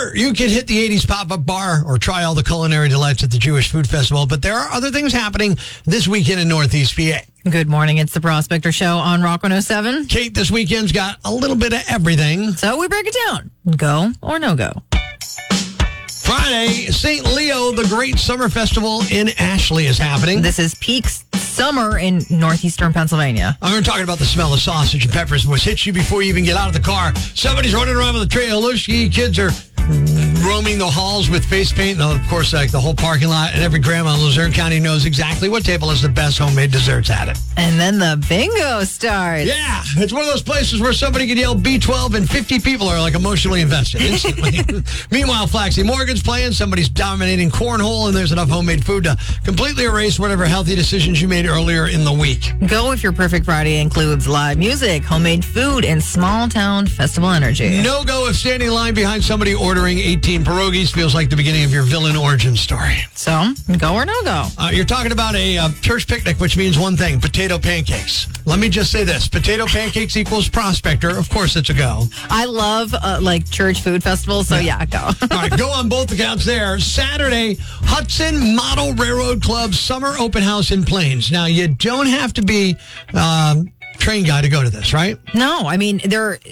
Sure, you can hit the 80s pop-up bar or try all the culinary delights at the Jewish Food Festival, but there are other things happening this weekend in Northeast PA. Good morning. It's the Prospector Show on Rock 107. Kate, this weekend's got a little bit of everything. So we break it down. Go or no go? Friday, St. Leo, the Great Summer Festival in Ashley is happening. This is peak summer in northeastern Pennsylvania. I'm talking about the smell of sausage and peppers, which hits you before you even get out of the car. Somebody's running around with a tray of Lushki. Kids are roaming the halls with face paint. And of course, like the whole parking lot, and every grandma in Luzerne County knows exactly what table has the best homemade desserts at it. And then the bingo starts. Yeah, it's one of those places where somebody can yell B12 and 50 people are like emotionally invested instantly. Meanwhile, Flaxie Morgan's playing, somebody's dominating cornhole, and there's enough homemade food to completely erase whatever healthy decisions you made earlier in the week. Go if your perfect Friday includes live music, homemade food, and small town festival energy. No go if standing in line behind somebody ordering 18 pierogies feels like the beginning of your villain origin story. So, go or no go? You're talking about a church picnic, which means one thing, potato pancakes. Let me just say this. Potato pancakes equals Prospector. Of course, it's a go. I love, church food festivals, so yeah, go. All right, go on both accounts there. Saturday, Hudson Model Railroad Club Summer Open House in Plains. Now, you don't have to be train guy to go to this, right? No, I mean,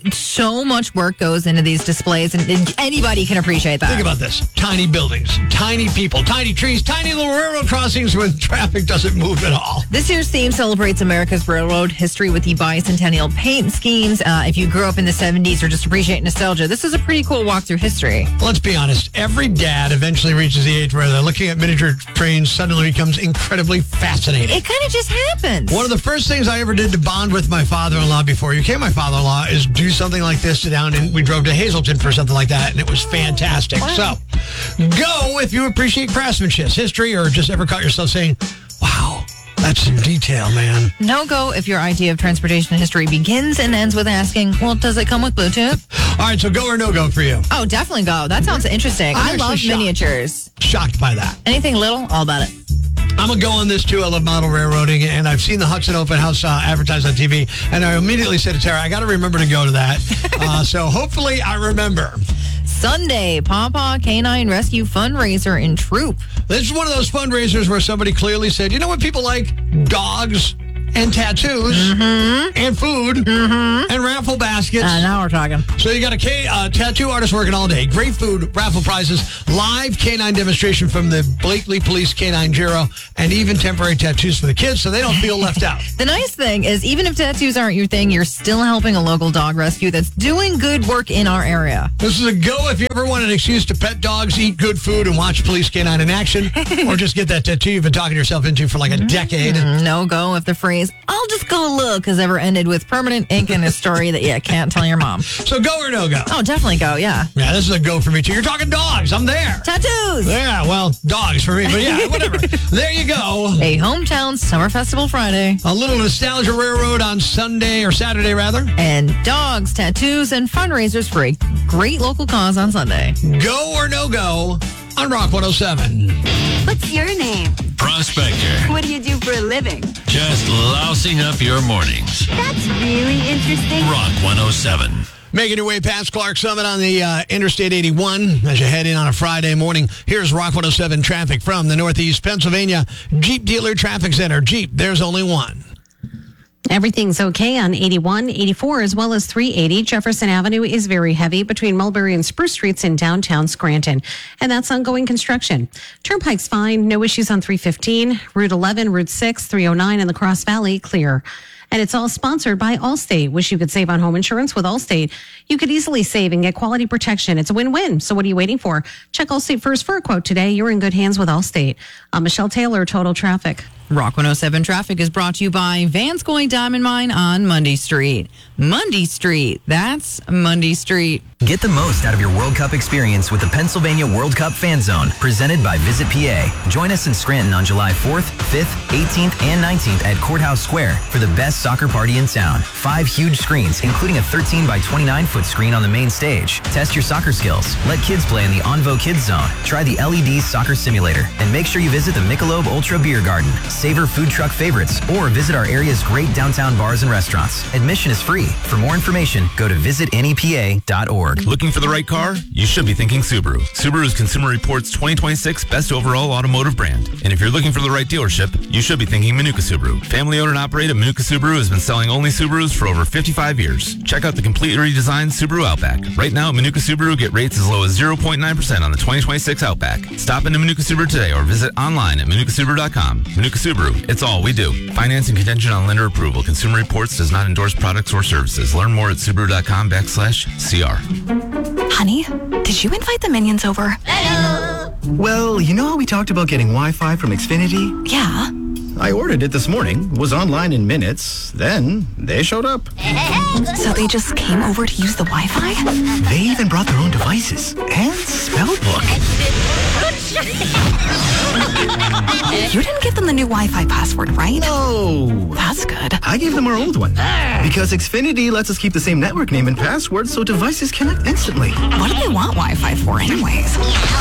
so much work goes into these displays, and anybody can appreciate that. Think about this. Tiny buildings, tiny people, tiny trees, tiny little railroad crossings when traffic doesn't move at all. This year's theme celebrates America's railroad history with the bicentennial paint schemes. If you grew up in the 70s or just appreciate nostalgia, this is a pretty cool walk through history. Let's be honest. Every dad eventually reaches the age where they're looking at miniature trains suddenly becomes incredibly fascinating. It kind of just happens. One of the first things I ever did to bond with my father-in-law before he became my father-in-law is do something like this. Sit down, and we drove to Hazleton for something like that, and it was fantastic. Wow. So go if you appreciate craftsmanship, history, or just ever caught yourself saying, wow, that's some detail, man. No go if your idea of transportation history begins and ends with asking, well, does it come with Bluetooth? All right, so go or no go for you? Oh, definitely go. That sounds interesting. I love miniatures. Shocked by that. Anything little, all about it. I'm going to go on this, too. I love model railroading, and I've seen the Hudson Open House advertised on TV, and I immediately said to Tara, I got to remember to go to that. So hopefully I remember. Sunday, Pawpaw Canine Rescue Fundraiser in Troop. This is one of those fundraisers where somebody clearly said, you know what people like? Dogs and tattoos and food and raffle baskets. Now we're talking. So you got a tattoo artist working all day. Great food, raffle prizes, live canine demonstration from the Blakely Police Canine Bureau, and even temporary tattoos for the kids so they don't feel left out. The nice thing is, even if tattoos aren't your thing, you're still helping a local dog rescue that's doing good work in our area. This is a go if you ever want an excuse to pet dogs, eat good food, and watch Police Canine in action, or just get that tattoo you've been talking yourself into for like a decade. No go if the phrase, I'll just go look, has ever ended with permanent ink in a story that you can't tell your mom. So go or no go? Oh, definitely go, yeah. Yeah, this is a go for me too. You're talking dogs. I'm there. Tattoos. Yeah, well, dogs for me, but yeah, whatever. There you go. A hometown summer festival Friday. A little nostalgia railroad on Sunday or Saturday rather. And dogs, tattoos, and fundraisers for a great local cause on Sunday. Go or no go on Rock 107. What's your name? Prospector. What do you do for a living? Just lousing up your mornings. That's really interesting. Rock 107. Making your way past Clark Summit on the Interstate 81 as you head in on a Friday morning. Here's Rock 107 traffic from the Northeast Pennsylvania Jeep Dealer Traffic Center. Jeep, there's only one. Everything's okay on 81, 84, as well as 380. Jefferson Avenue is very heavy between Mulberry and Spruce Streets in downtown Scranton. And that's ongoing construction. Turnpike's fine. No issues on 315, Route 11, Route 6, 309, and the Cross Valley clear. And it's all sponsored by Allstate. Wish you could save on home insurance with Allstate. You could easily save and get quality protection. It's a win-win. So what are you waiting for? Check Allstate first for a quote today. You're in good hands with Allstate. I'm Michelle Taylor, Total Traffic. Rock 107 traffic is brought to you by Vanscoy Diamond Mine on Mundy Street. Mundy Street. That's Mundy Street. Get the most out of your World Cup experience with the Pennsylvania World Cup Fan Zone, presented by Visit PA. Join us in Scranton on July 4th, 5th, 18th, and 19th at Courthouse Square for the best soccer party in town. 5 huge screens, including a 13 by 29-foot screen on the main stage. Test your soccer skills. Let kids play in the Onvo Kids Zone. Try the LED Soccer Simulator. And make sure you visit the Michelob Ultra Beer Garden. Savor food truck favorites, or visit our area's great downtown bars and restaurants. Admission is free. For more information, go to visitnepa.org. Network. Looking for the right car? You should be thinking Subaru. Subaru is Consumer Reports 2026 Best Overall Automotive Brand. And if you're looking for the right dealership, you should be thinking Manuka Subaru. Family owned and operated, Manuka Subaru has been selling only Subarus for over 55 years. Check out the completely redesigned Subaru Outback. Right now, Manuka Subaru get rates as low as 0.9% on the 2026 Outback. Stop into Manuka Subaru today or visit online at manukasubaru.com. Manuka Subaru, it's all we do. Financing contingent on lender approval. Consumer Reports does not endorse products or services. Learn more at subaru.com/CR. Honey, did you invite the minions over? Well, you know how we talked about getting Wi-Fi from Xfinity? Yeah. I ordered it this morning, was online in minutes, then they showed up. So they just came over to use the Wi-Fi? They even brought their own devices and spell book. You didn't give them the new Wi-Fi password, right? No. That's good. I gave them our old one. Because Xfinity lets us keep the same network name and password so devices connect instantly. What do they want Wi-Fi for anyways?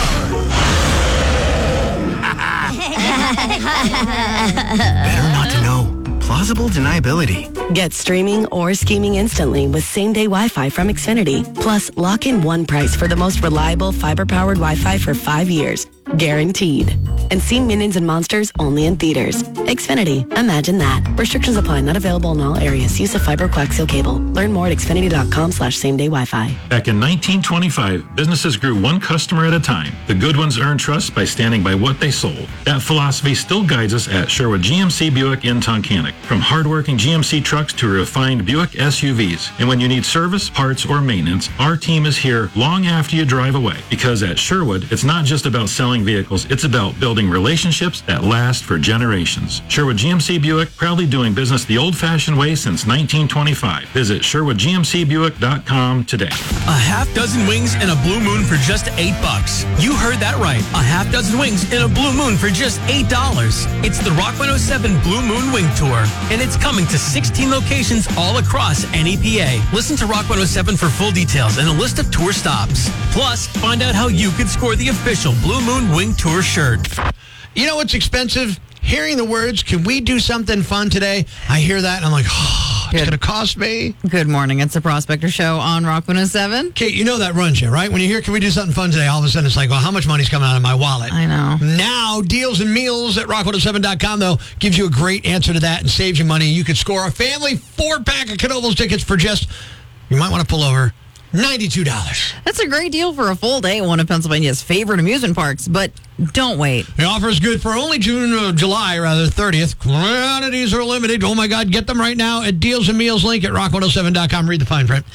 Better not to know. Plausible deniability. Get streaming or scheming instantly with same-day Wi-Fi from Xfinity. Plus, lock in one price for the most reliable fiber-powered Wi-Fi for 5 years. Guaranteed. And see Minions and Monsters only in theaters. Xfinity. Imagine that. Restrictions apply. Not available in all areas. Use of fiber coaxial cable. Learn more at xfinity.com/same-day Wi-Fi. Back in 1925, businesses grew one customer at a time. The good ones earned trust by standing by what they sold. That philosophy still guides us at Sherwood GMC Buick in Tunkhannock. From hardworking GMC trucks to refined Buick SUVs. And when you need service, parts, or maintenance, our team is here long after you drive away. Because at Sherwood, it's not just about selling vehicles, it's about building relationships that last for generations. Sherwood GMC Buick, proudly doing business the old-fashioned way since 1925. Visit SherwoodGMCBuick.com today. A half dozen wings and a blue moon for just $8. You heard that right. A half dozen wings and a blue moon for just $8. It's the Rock 107 Blue Moon Wing Tour, and it's coming to 16 locations all across NEPA. Listen to Rock 107 for full details and a list of tour stops. Plus, find out how you could score the official Blue Moon Wing Tour shirt. You know what's expensive? Hearing the words, can we do something fun today? I hear that and I'm like, oh, it's going to cost me. Good morning. It's the Prospector Show on Rock 107. Kate, you know that runs you, right? When you hear, can we do something fun today? All of a sudden it's like, well, how much money's coming out of my wallet? I know. Now, Deals and Meals at rock107.com, though, gives you a great answer to that and saves you money. You could score a family 4-pack of Knoebels tickets for just, you might want to pull over, $92. That's a great deal for a full day at one of Pennsylvania's favorite amusement parks, but don't wait. The offer is good for only July 30th. Quantities are limited. Oh, my God. Get them right now at Deals and Meals link at rock107.com. Read the fine print.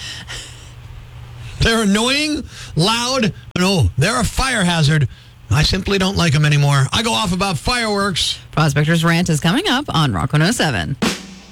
They're annoying, loud. No, they're a fire hazard. I simply don't like them anymore. I go off about fireworks. Prospector's Rant is coming up on Rock 107.